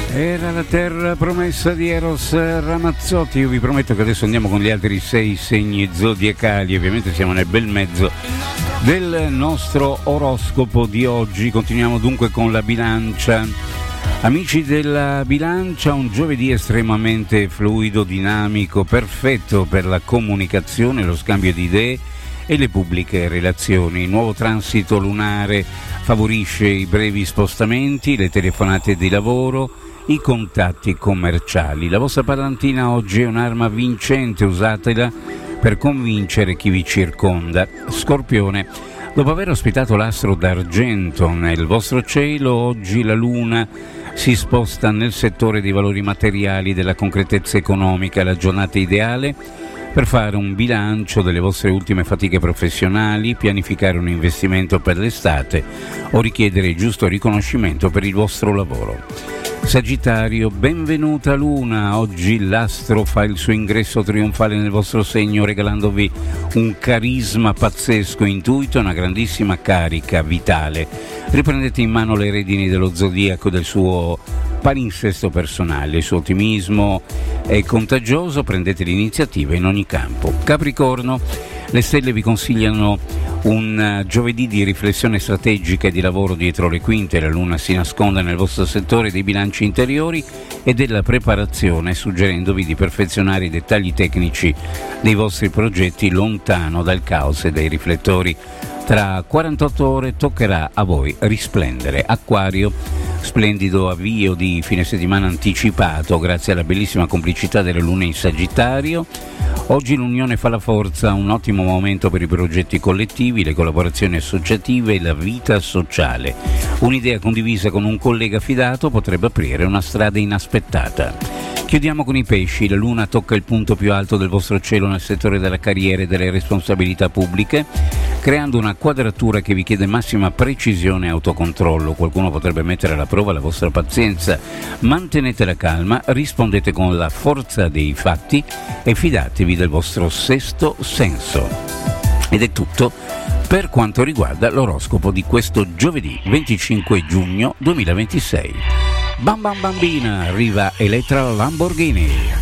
Era la terra promessa di Eros Ramazzotti. Io vi prometto che adesso andiamo con gli altri 6 segni zodiacali. Ovviamente siamo nel bel mezzo del nostro oroscopo di oggi. Continuiamo dunque con la bilancia. Amici della bilancia, un giovedì estremamente fluido, dinamico, perfetto per la comunicazione, lo scambio di idee e le pubbliche relazioni. Il nuovo transito lunare favorisce i brevi spostamenti, le telefonate di lavoro, i contatti commerciali. La vostra parlantina oggi è un'arma vincente, usatela per convincere chi vi circonda. Scorpione, dopo aver ospitato l'astro d'argento nel vostro cielo, oggi la luna si sposta nel settore dei valori materiali, della concretezza economica. La giornata ideale per fare un bilancio delle vostre ultime fatiche professionali, pianificare un investimento per l'estate o richiedere il giusto riconoscimento per il vostro lavoro. Sagittario, benvenuta Luna, oggi l'astro fa il suo ingresso trionfale nel vostro segno regalandovi un carisma pazzesco, intuito e una grandissima carica vitale. Riprendete in mano le redini dello zodiaco, del suo palinsesto personale, il suo ottimismo è contagioso, prendete l'iniziativa in ogni campo. Capricorno, le stelle vi consigliano un giovedì di riflessione strategica e di lavoro dietro le quinte. La luna si nasconde nel vostro settore dei bilanci interiori e della preparazione, suggerendovi di perfezionare i dettagli tecnici dei vostri progetti lontano dal caos e dai riflettori. Tra 48 ore toccherà a voi risplendere. Acquario, splendido avvio di fine settimana anticipato grazie alla bellissima complicità delle lune in Sagittario. Oggi l'unione fa la forza, un ottimo momento per i progetti collettivi, le collaborazioni associative e la vita sociale. Un'idea condivisa con un collega fidato potrebbe aprire una strada inaspettata. Chiudiamo con i pesci. La luna tocca il punto più alto del vostro cielo nel settore della carriera e delle responsabilità pubbliche, creando una quadratura che vi chiede massima precisione e autocontrollo. Qualcuno potrebbe mettere alla prova la vostra pazienza. Mantenete la calma, rispondete con la forza dei fatti e fidatevi del vostro sesto senso. Ed è tutto per quanto riguarda l'oroscopo di questo giovedì 25 giugno 2026. Bam bam bambina, arriva Elettra Lamborghini.